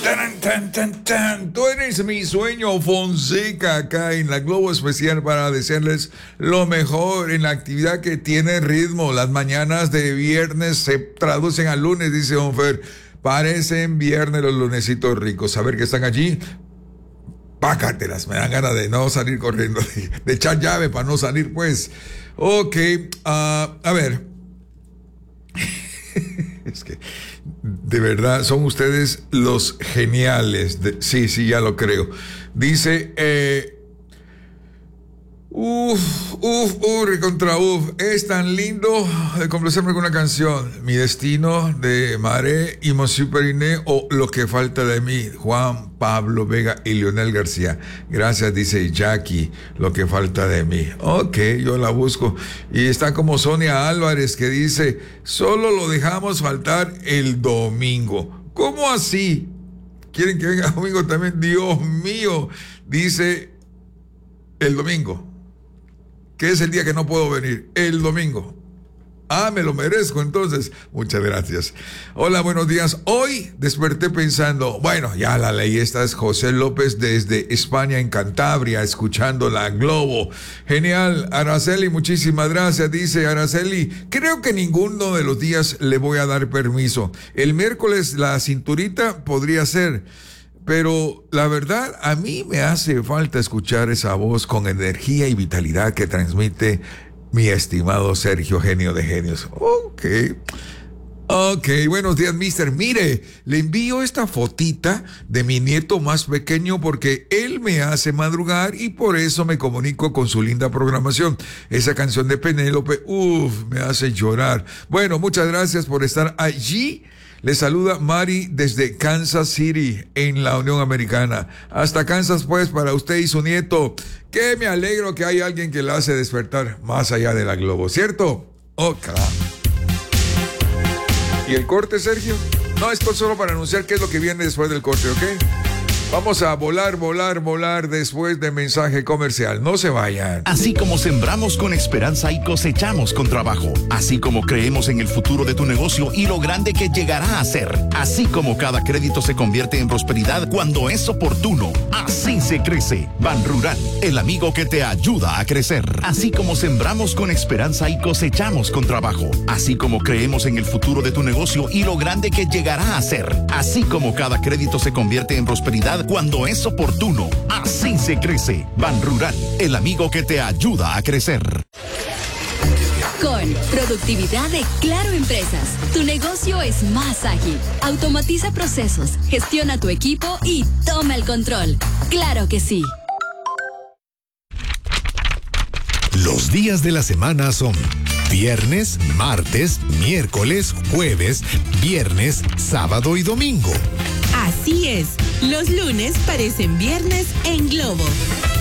Tan, tan, tan, tan. Tú eres mi sueño, Fonseca, acá en la Globo Especial para desearles lo mejor en la actividad que tiene ritmo. Las mañanas de viernes se traducen a lunes, dice Don Fer. Parecen viernes los lunesitos ricos. Saber que están allí, pácatelas. Me dan ganas de no salir corriendo, de echar llave para no salir, pues. Ok, a ver. Es que, de verdad, son ustedes los geniales. Sí, ya lo creo. Dice, recontra es tan lindo de complacerme con una canción. Mi destino de Maré y Monsieur Periné o Lo que falta de mí, Juan Pablo Vega y Leonel García. Gracias, dice Jackie, Lo que falta de mí. Ok, yo la busco. Y está como Sonia Álvarez que dice, solo lo dejamos faltar el domingo. ¿Cómo así? ¿Quieren que venga domingo también? Dios mío, dice el domingo. ¿Qué es el día que no puedo venir? El domingo. Me lo merezco entonces. Muchas gracias. Hola, buenos días. Hoy desperté pensando, bueno, ya la ley esta es José López desde España en Cantabria, escuchando la Globo. Genial, Araceli, muchísimas gracias. Dice Araceli, creo que ninguno de los días le voy a dar permiso. El miércoles la cinturita podría ser. Pero la verdad, a mí me hace falta escuchar esa voz con energía y vitalidad que transmite mi estimado Sergio, genio de genios. Ok, buenos días, mister. Mire, le envío esta fotita de mi nieto más pequeño porque él me hace madrugar y por eso me comunico con su linda programación. Esa canción de Penélope, me hace llorar. Bueno, muchas gracias por estar allí. Le saluda Mari desde Kansas City, en la Unión Americana. Hasta Kansas, pues, para usted y su nieto. Que me alegro que hay alguien que la hace despertar más allá de la Globo, ¿cierto? Ok. ¿Y el corte, Sergio? No, esto es solo para anunciar qué es lo que viene después del corte, ¿ok? Vamos a volar después de mensaje comercial. No se vayan. Así como sembramos con esperanza y cosechamos con trabajo. Así como creemos en el futuro de tu negocio y lo grande que llegará a ser. Así como cada crédito se convierte en prosperidad cuando es oportuno. Así se crece. Ban Rural, el amigo que te ayuda a crecer. Así como sembramos con esperanza y cosechamos con trabajo. Así como creemos en el futuro de tu negocio y lo grande que llegará a ser. Así como cada crédito se convierte en prosperidad cuando es oportuno. Así se crece. Ban Rural, el amigo que te ayuda a crecer. Con productividad de Claro Empresas, tu negocio es más ágil. Automatiza procesos, gestiona tu equipo y toma el control. ¡Claro que sí! Los días de la semana son viernes, martes, miércoles, jueves, viernes, sábado y domingo. Así es, los lunes parecen viernes en Globo.